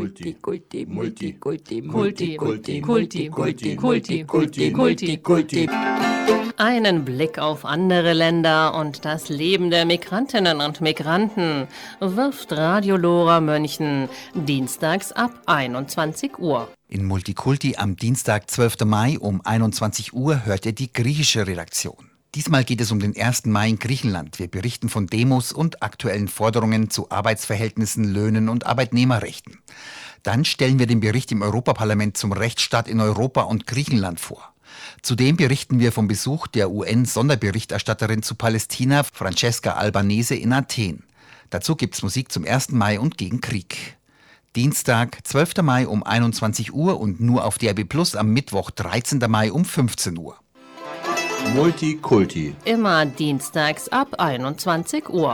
Einen Blick auf andere Länder und das Leben der Migrantinnen und Migranten wirft Radio Lora München dienstags ab 21 Uhr. In Multikulti am Dienstag, 12. Mai um 21 Uhr hört ihr die griechische Redaktion. Diesmal geht es um den 1. Mai in Griechenland. Wir berichten von Demos und aktuellen Forderungen zu Arbeitsverhältnissen, Löhnen und Arbeitnehmerrechten. Dann stellen wir den Bericht im Europaparlament zum Rechtsstaat in Europa und Griechenland vor. Zudem berichten wir vom Besuch der UN-Sonderberichterstatterin zu Palästina, Francesca Albanese, in Athen. Dazu gibt's Musik zum 1. Mai und gegen Krieg. Dienstag, 12. Mai um 21 Uhr und nur auf DRB Plus am Mittwoch, 13. Mai um 15 Uhr. Multikulti. Immer dienstags ab 21 Uhr.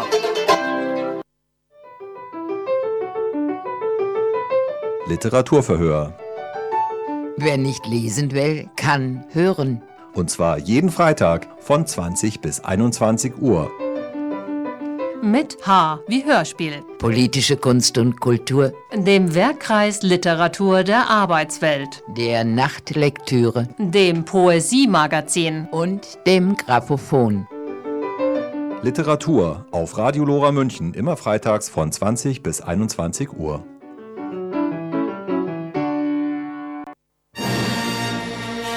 Literaturverhör. Wer nicht lesen will, kann hören. Und zwar jeden Freitag von 20 bis 21 Uhr. Mit H wie Hörspiel. Politische Kunst und Kultur. Dem Werkkreis Literatur der Arbeitswelt. Der Nachtlektüre. Dem Poesiemagazin. Und dem Grammophon. Literatur auf Radio Lora München, immer freitags von 20 bis 21 Uhr.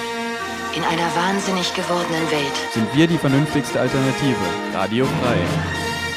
In einer wahnsinnig gewordenen Welt sind wir die vernünftigste Alternative. Radio Frei.